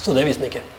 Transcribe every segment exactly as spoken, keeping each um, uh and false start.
Så det visste han ikke.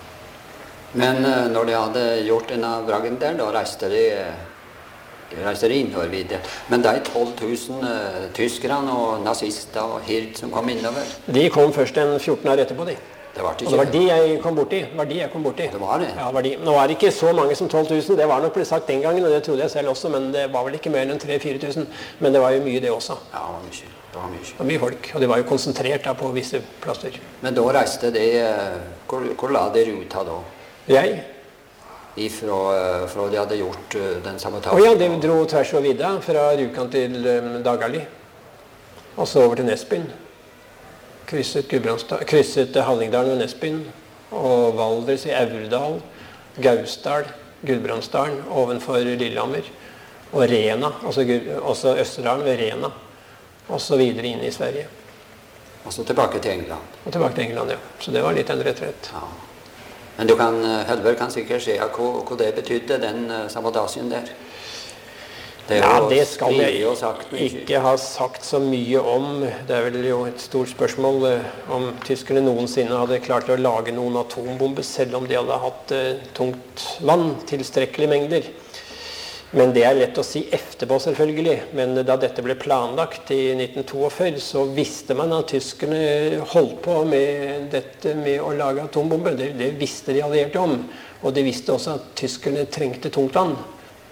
Men uh, når de hadde gjort denne bragden der, da reiste de, de reiste de innover videre. Men de tolv tusen uh, tyskerne og nazister og hird som kom innover? De kom først en fjorten år etterpå, de. Det var, og det var de jeg kom borti. Det var de jeg kom borti. Det var det? Ja, det var de. Nå var det ikke så mange som tolv tusen, det var nok blitt sagt den gangen, og det trodde jeg selv også, men det var vel ikke mer enn tre til fire tusen. Men det var jo mye det også. Ja, det var mye. Det var mye. Det var mye folk, og det var jo konsentrert da på visse plasser. Men da reiste de, uh, hvor, hvor la de ruta da? Jeg? Ifra, uh, fra de hadde gjort uh, den sabotasjen? Å ja, de dro tvers og vidda fra Rjukan til um, Dagali. Og så over til Nesbyen. Krysset, krysset Hallingdalen og Nesbyen, og Valdres i Aurdal, Gausdal, Gudbrandsdalen ovenfor Lillehammer, og Rena, altså også Østerdalen ved Rena, og så videre inn i Sverige. Og så tilbake til England? Og tilbake til England, ja. Så det var litt en retrett. Ja. Men du kan, Helberg kan sikkert se hva, hva det betydde, den uh, sabotasjen der? Det ja, det skal jeg ikke ikke ha sagt så mye om. Det er vel jo et stort spørsmål eh, om tyskerne noensinne hadde klart å lage noen atombomber, selv om de hadde hatt eh, tungt vann, tilstrekkelige mengder. Men det er lett å si etterpå selvfølgelig. Men da dette ble planlagt i nitten førtito, så visste man at tyskerne holdt på med dette med å lage atombomber. Det, det visste de allierte om. Og de visste også at tyskerne trengte tungt vann.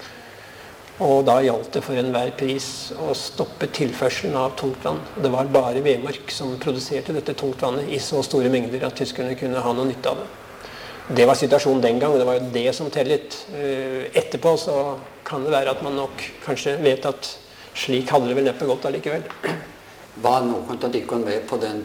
Og da gjaldt det for enhver pris å stoppe tilførselen av tungtvann. Det var bare Vemork som produserte dette tungtvannet i så store mengder at tyskerne kunne ha noe nytte av det. Det var situasjonen den gang, det var jo det som tellet. Etterpå så kan det være at man nok kanskje vet at slik hadde det vel neppe gått allikevel. Var noen av dere med på den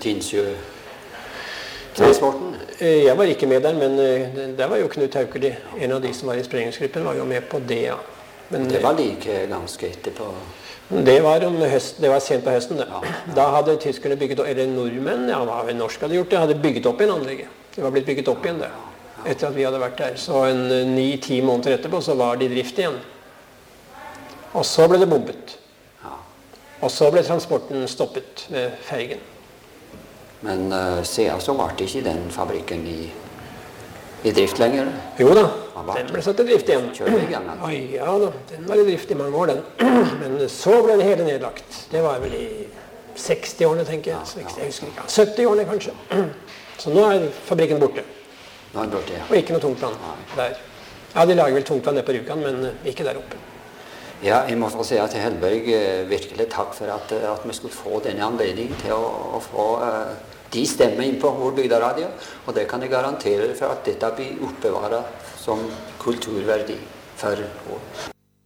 Tinsjø-transporten? Jeg var ikke med der, men der var jo Knut Haukeli, en av de som var i sprengningsgruppen, var jo med på det, ja. Men det var like ganske etterpå? Det var, om høst, det var sent på høsten. Ja. Da hadde tyskerne bygget opp, eller nordmenn, ja, hva vi norsk hadde gjort det, hadde bygget opp igjen anlegget. Det var blitt bygget opp igjen det, etter at vi hadde vært der. Så en ni-ti måneder etterpå så var de i drift igjen. Og så ble det bombet. Ja. Og så ble transporten stoppet ved fergen. Men uh, siden så var det ikke den fabrikken i, i drift lenger? Jo da. Den ble satt i drift igjen. Igjen, Oi, ja da, den var i drift i mange år, den. Men så ble det hele nedlagt. Det var vel i seksti-årene, tenker jeg. seksti, jeg husker ikke. sytti-årene kanskje. Så nå er fabrikken borte. Nå er den borte, ja. Og ikke noe tungtvann der. Ja, de lager vel tungtvann nede på Rjukan, men ikke der oppe. Ja, jeg må få si til Helberg virkelig takk for at, at vi skulle få denne anledningen til å, å få uh, de stemmer inn på vår bygderadio, og det kan jeg garantere for at dette blir oppbevaret som kulturverdi for